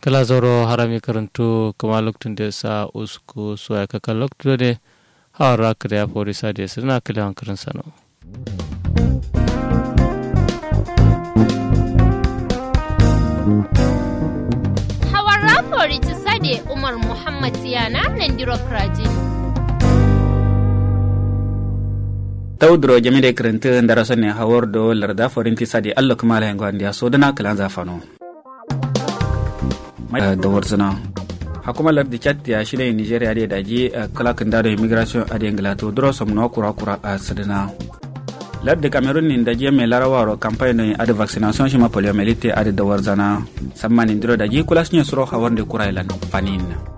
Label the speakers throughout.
Speaker 1: kala zoro harami karantu kama loktun da sa usku so ya kaka loktu de hawara kriya polisa de sina kala hankarin sano
Speaker 2: hawara polisa sade Umar Muhammad Yana Nandiro Krajin
Speaker 3: tawdro jamide krente ndaraso ne hawordo larda forinti sadi allo kamala hengo andia sodana kala zafano da warzana hakuma lardi chat ya shine Nigeria da daji kala kan da immigration a Inglato dro somno kura a sadana lardi Cameroon ni daji me larawaro campaign ad vaccination shima poliomyelitis ad da warzana sammani dro daji kula shine suro hawarde kura ilan fanin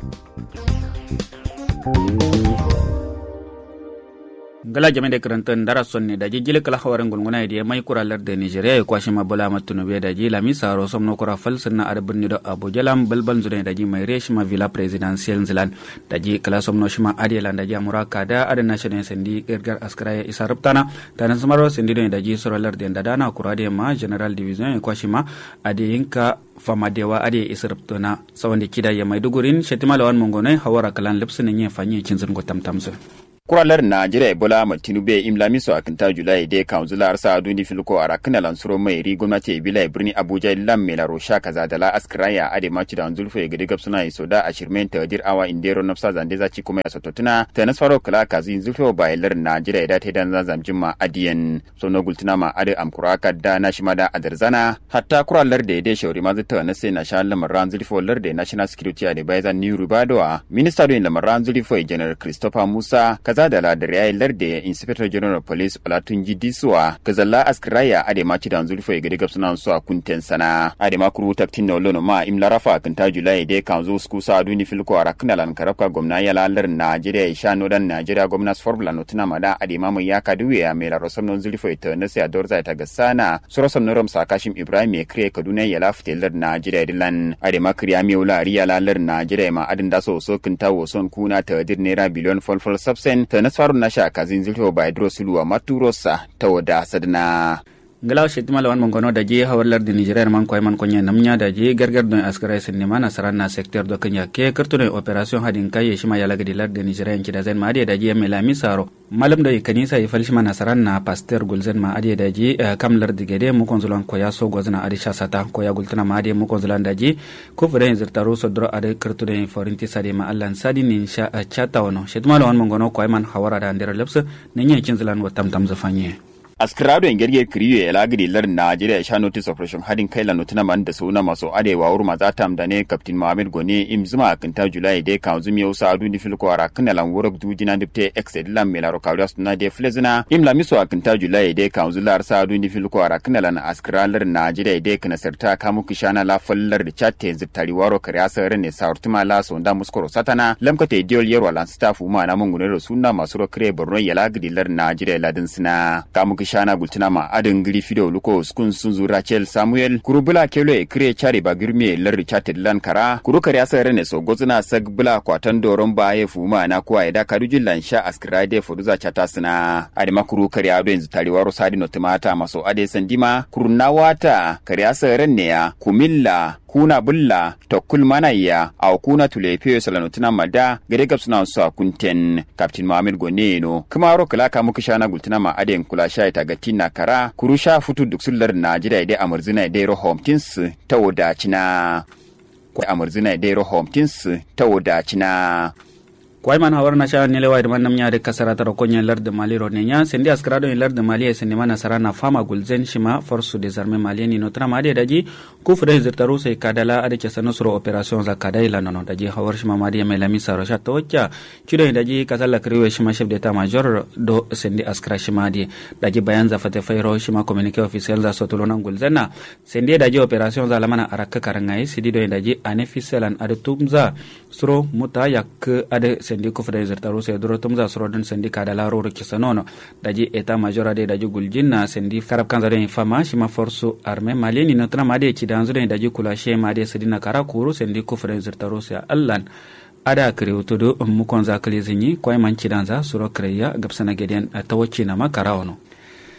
Speaker 3: gala jame de krantan dara sonne da jijile kala hawaran gulguna ide mai kuralar da Nigeria ko shima bola matunu be da ji lami saro somno kura falsana arbin ni do Abuja lam balban zure da ji mai reshima villa presidential zealand da ji kala somno shima adela da ji amuraka da ad national sendi gergar askara isa rubtana tanan samaro sendi da ji sorolar da dana kurade ma general division ko shima ade yinka famadewa ade isa rubtana sawande kida ya mai dugurin shetima lawan mongone hawara kalan lipsin ne fanye cinzin go tamtamsu
Speaker 4: kuralar Najeriya Bola Tinube imlamiso akinta Julai de councilor sa duni filko arakna lansuro mai ri gwamnati bilai birni Abuja lam mela rosha kaza dala askraya ade machi da zulfo ya gidi gapsuna isoda a shirmen tadir awa indero nafsa zande za ci kuma ya sototuna ta nasfaro kala kazi zulfo bailar Najeriya da ta dan zamjin ma adiyan sono gultuna ma ade amkuraka da na shimada adarzana hatta kuralar da de shauri ma zata na sai na sha lamaran zulfo lar da National Security Advisor New Rubadwa Minister din lamaran zulfo General Christopher Musa kaza da ladar yayin larde Inspector General Police Olatunji Diswa kazalla askraya ade ma ci dan zulfo ya gidi gapsuna su a kunten sana ade ma kuru taktin no lono ma imla rafa kan ta Julai de kanzo sku sa duni filko arakna lan karaka gwamna ya lalar Najeriya sha no dan Najeriya gwamnati formula no tuna mada ade ma ya kaduwe ya mela rosam non zulfo ita na sai adorza ta gasana sorosan norom sakashim Ibrahim ya kire Kaduna ya laftelar Najeriya dilan ade ma kriya mi wala riya lalar Najeriya ma adin da so kin tawo son kuna ta dir naira biliyon folfol subsen ta nasfaru na sha kazin zulfo ba idro suluwa maturosa ta wada sadna
Speaker 3: ngalaw shetima lawan mongono da je hawlar da Nigeria man koy man konya namnya da je gargar don askara sinima na sarana sector do kanya ke kartu ne operation hadin kai shima ya lagadi lar da Nigeria ki da zan ma da je melami saro malam da kanisa ya falshima na sarana pastor gulzen ma ade da je kamlar digede mu konsulan ko ya so gozna ade sata ko ya gultana ma ade mu konsulan da je ko fure zirtaro so dro ade kartu ne forinti sade ma Allah sadi nin sha chata wono shetima lawan mongono koy man hawara da ndira leps nenya kinzilan wa tamtam zafanye
Speaker 4: askrado engerge kriyo ya lagidi lar Najeriya sha notice operation hadin kai la notuna man da suna maso adewa urma zatam da ne captain Mohammed Goni imzuma akinta Julai de kanzumi usa adu ni filko ara kana lan worok dujina dipte exed lam melaro kawras na de flezina imla miso akinta Julai de kanzular sa adu ni filko ara kana lan askralar Najeriya de kana serta kamu kishana la fallar da chatte zittari waro kariasa rene saurtima la sonda muskoro satana lamkate diol yerwa lan staff ma na mungunero sunna masu ro kre borno ya lagidi lar Najeriya ladin sina kamu shana gultina ma adin giri fido luko skun sunzu Rachel Samuel kurubula kelo e kire chari bagirme lar chated lan kara kuru kare asare ne so gozuna sagbula kwatan doron baye fuma na kuwa ida kadujin lansha askrade fuduza chatasna ade makuru kare ado yanzu tariwaro sadi no tomata maso ade sandima kurna wata kare asare ne ya kumilla kuna bulla tokkul manaya au kuna tulepe salanutuna mada gade gapsuna su kunten captain Mohammed Goneno kuma ro kala ka muka shana gultuna ma aden kula sha ta gatina kara kurusha futu duksullar Najeriya dai amurzina dai ro homtins ta wadacina ko amurzina dai ro homtins ta wadacina
Speaker 3: kwai man hawar na sha ne lewa da man nya da kasara ta rokonya lar da mali ro nenya sendi askrado lar da mali sen mana sarana fama gulzen shima force des armées maliennes no trama de daji ku fure zirtaru sai kadala ade ke sanu suro operation za kadaila no daji hawar shima mali mai lami saro sha to wacca kido daji kasalla kriwe shima chef d'état major do sendi askra shima di daji bayan za fate fairo shima communique officiel za sotolona gulzenna sendi daji operation za lamana araka karangai sidi do daji anefiselan ade tumza suro muta yak ade sendi ko fada zertaro se doro tumza srodon sendi kada la ro kisanono daji eta majora de daji guljinna sendi karab kan zare fama shima force armée malienne notra made ci danzo de daji kula she made sedina kara kuru sendi ko fada zertaro se allan ada krewto do mu konza kale zinyi koy man ci danza suro kreya gabsana geden tawci na makarawono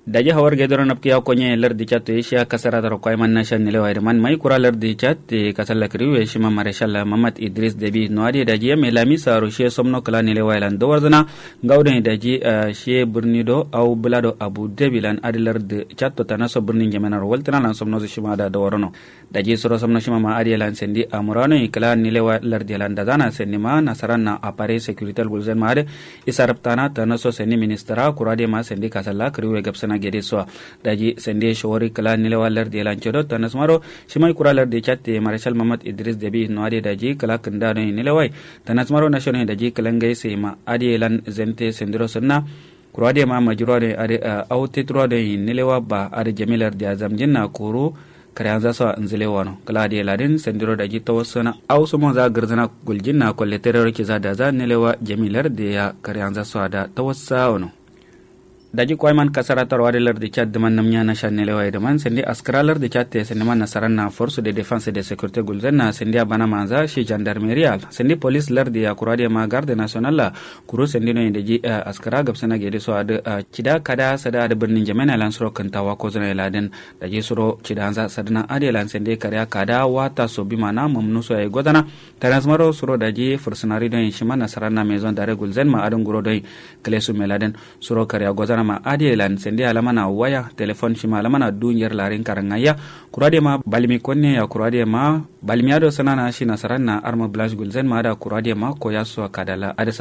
Speaker 3: daji hawar gedoro napkiya konye lardi chat asia kasara taro koy man nation ne lewa man mai kura lardi chat kasalla kriwe shima marshal Muhammad Idris Debi no ade daji me lami saro she somno kala ne lewa lan do warzana gawden daji she burnido au bulado Abu Dhabi lan ade lardi chat to tanaso burnin jamenar waltana lan somno shima da worono daji soro somno shima ma ade lan sendi amurano kala ne lewa lardi lan dazana sendi ma nasaranna apare security gulzen ma ade isaraptana tanaso sendi ministra kurade ma sendi kasalla kriwe gapsana gede so daji sende shori kala nile walar de lan chodo tanas maro shimai kuralar de chatte marshal Muhammad Idris Debi no ade daji kala kanda no nile wai tanas maro national daji kalangai se ma ade lan zente sendiro sunna kurade ma majuro de ade auti tro de nile wa ba ade jamilar de azam jinna kuru karyanza so nzile wono kala de ladin sendiro daji tawassana au sumo za garzana guljinna kolle terror ki za da za nile wa jamilar de ya karyanza so da tawassa wono daji koyman kasaratar wadi lardi chat de man namnya na chanele way de man sendi askralar de chat sendi man nasaranna force de défense et de sécurité gulzenna sendi bana manza shi gendarmerie sendi police lardi ya kurade ma garde nationale kuro sendi no deji askara gabsana gede so ad cida kada sada de birnin jamana lan suro kanta wa ko zana laden daji suro cida anza sadna ade lan sendi kariya kada wata so bi mana mamnu so ay godana transmaro suro daji forcenari do shima nasaranna maison d'arrêt gulzen ma adon guro do klesu meladen suro kariya godana ma adielan sendi alamana waya telefon shima alamana dunyer larin karangaya kurade ma balmi konne ya kurade ma balmiado sanana shi nasaranna arma blash gulzen ma da kurade ma ko yaso kadala